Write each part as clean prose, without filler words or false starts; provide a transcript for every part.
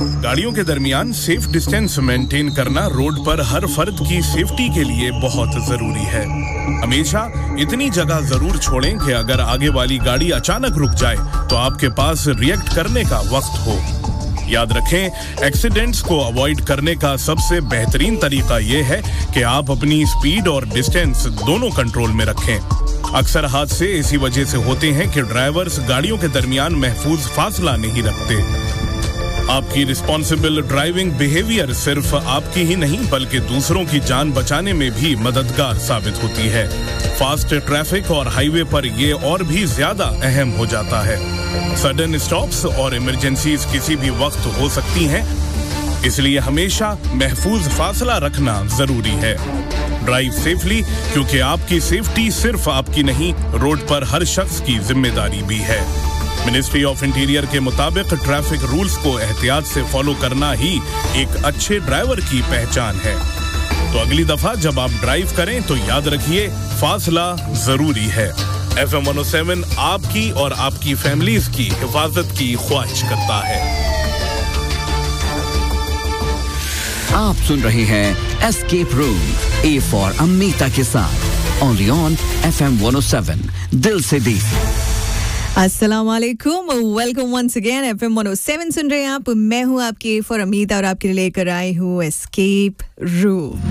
गाड़ियों के दरमियान सेफ डिस्टेंस मेंटेन करना रोड पर हर फर्द की सेफ्टी के लिए बहुत जरूरी है। हमेशा इतनी जगह जरूर छोड़ें कि अगर आगे वाली गाड़ी अचानक रुक जाए तो आपके पास रिएक्ट करने का वक्त हो। याद रखें, एक्सीडेंट्स को अवॉइड करने का सबसे बेहतरीन तरीका यह है कि आप अपनी स्पीड और डिस्टेंस दोनों कंट्रोल में रखें। अक्सर हादसे इसी वजह से होते हैं कि ड्राइवर्स गाड़ियों के दरमियान महफूज फासला नहीं रखते। आपकी रिस्पॉन्सिबल ड्राइविंग बिहेवियर सिर्फ आपकी ही नहीं बल्कि दूसरों की जान बचाने में भी मददगार साबित होती है। फास्ट ट्रैफिक और हाईवे पर ये और भी ज्यादा अहम हो जाता है। सडन स्टॉप्स और इमरजेंसीज किसी भी वक्त हो सकती हैं, इसलिए हमेशा महफूज फासला रखना जरूरी है। ड्राइव सेफली, क्योंकि आपकी सेफ्टी सिर्फ आपकी नहीं, रोड पर हर शख्स की जिम्मेदारी भी है। मिनिस्ट्री ऑफ इंटीरियर के मुताबिक ट्रैफिक रूल्स को एहतियात से फॉलो करना ही एक अच्छे ड्राइवर की पहचान है। तो अगली दफा जब आप ड्राइव करें तो याद रखिए, फासला जरूरी है। FM 107 आपकी और आपकी फैमिलीज की हिफाजत की ख्वाहिश करता है। आप सुन रहे हैं escape room, A for Amita के साथ, ओनली ऑन FM 107, दिल से दी। अस्सलाम वालेकुम, वेलकम वंस अगेन। FM 107 सुन रहे हैं आप। मैं हूं आपकी फॉर अमीता और आपके लिए लेकर आई हूं एस्केप रूम।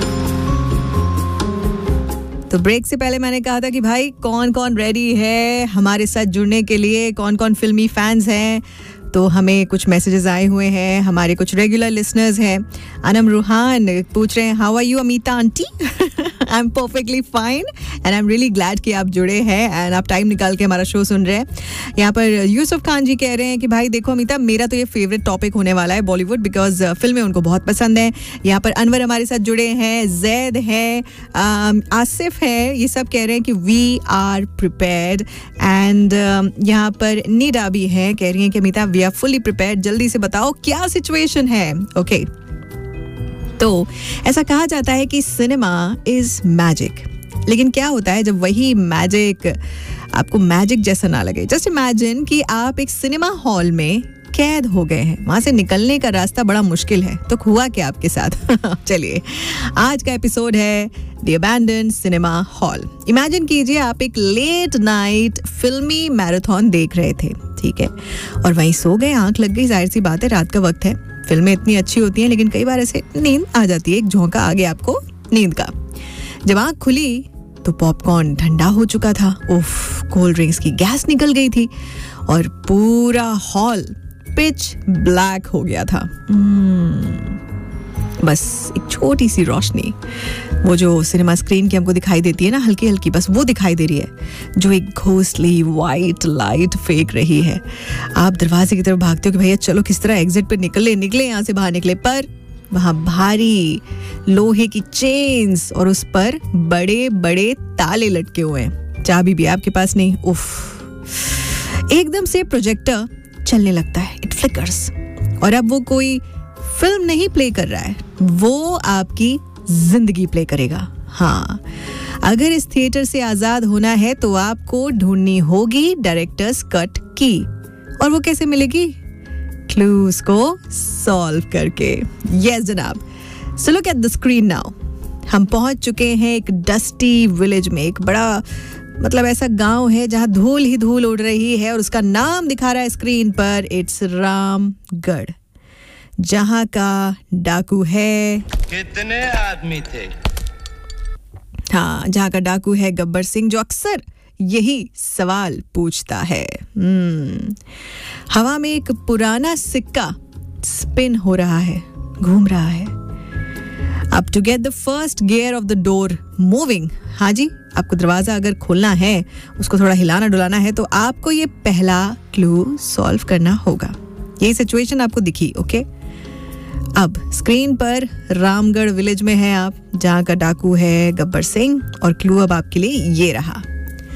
तो ब्रेक से पहले मैंने कहा था कि भाई कौन कौन रेडी है हमारे साथ जुड़ने के लिए, कौन कौन फिल्मी फैंस हैं। तो हमें कुछ मैसेजेस आए हुए हैं, हमारे कुछ रेगुलर लिसनर्स हैं। अनम रूहान पूछ रहे हैं, how are you Amita aunty? I am perfectly fine and I am really glad कि आप जुड़े हैं एंड आप टाइम निकाल के हमारा शो सुन रहे हैं। यहाँ पर यूसुफ खान जी कह रहे हैं कि भाई देखो अमीता, मेरा तो ये फेवरेट टॉपिक होने वाला है बॉलीवुड, बिकॉज फिल्में उनको बहुत पसंद है। यहाँ पर अनवर हमारे साथ जुड़े हैं, जैद है, आसिफ है, ये सब कह रहे हैं कि वी आर प्रिपेयर्ड। एंड यहाँ पर नीडा भी है, कह रही हैं कि Amita we are fully prepared, जल्दी से बताओ क्या सिचुएशन है। ओके, तो ऐसा कहा जाता है कि सिनेमा इज मैजिक, लेकिन क्या होता है जब वही मैजिक आपको मैजिक जैसा ना लगे। जस्ट इमेजिन कि आप एक सिनेमा हॉल में कैद हो गए हैं, वहां से निकलने का रास्ता बड़ा मुश्किल है, तो हुआ क्या आपके साथ? चलिए, आज का एपिसोड है the abandoned cinema hall. Imagine कीजिए आप एक लेट नाइट फिल्मी मैराथन देख रहे थे, ठीक है, और वहीं सो गए, आंख लग गई, जाहिर सी बात है रात का वक्त है, फिल्में इतनी अच्छी होती हैं, लेकिन कई बार ऐसे नींद आ जाती है, एक झोंका आ गया आपको नींद का। जब आंख खुली तो पॉपकॉर्न ठंडा हो चुका था, उफ, कोल्ड ड्रिंक्स की गैस निकल गई थी और पूरा हॉल पिच ब्लैक हो गया था। बस एक छोटी सी रोशनी, वो जो सिनेमा स्क्रीन की हमको दिखाई देती है ना, हल्की हल्की, बस वो दिखाई दे रही है, जो एक घोस्टली वाइट लाइट फेंक रही है। आप दरवाजे की तरफ भागते हो कि भैया चलो किस तरह एग्जिट पे निकले यहाँ से बाहर निकले, पर वहां भारी लोहे की चेन्स और उस पर बड़े बड़े ताले लटके हुए हैं, चाबी भी आपके पास नहीं। उफ, एकदम से प्रोजेक्टर चलने लगता है, इट फ्लिकर्स, और अब वो कोई फिल्म नहीं प्ले कर रहा है, वो आपकी जिंदगी प्ले करेगा। हाँ, अगर इस थिएटर से आजाद होना है तो आपको ढूंढनी होगी डायरेक्टर्स कट की, और वो कैसे मिलेगी? क्लूज को सॉल्व करके। यस जनाब, so look at the screen now. हम पहुंच चुके हैं एक डस्टी विलेज में, एक बड़ा मतलब ऐसा गांव है जहां धूल ही धूल उड़ रही है, और उसका नाम दिखा रहा है स्क्रीन पर, इट्स रामगढ़, जहां का डाकू है। कितने आदमी थे? हाँ, जहां का डाकू है गब्बर सिंह, जो अक्सर यही सवाल पूछता है। हवा में एक पुराना सिक्का स्पिन हो रहा है, घूम रहा है। अब to get the first gear of the door moving, हाँ जी, आपको दरवाजा अगर खोलना है, उसको थोड़ा हिलाना डुलाना है, तो आपको ये पहला क्लू सॉल्व करना होगा। ये सिचुएशन आपको दिखी, ओके? अब स्क्रीन पर रामगढ़ विलेज में है आप, जहां का डाकू है गब्बर सिंह, और क्लू अब आपके लिए ये रहा।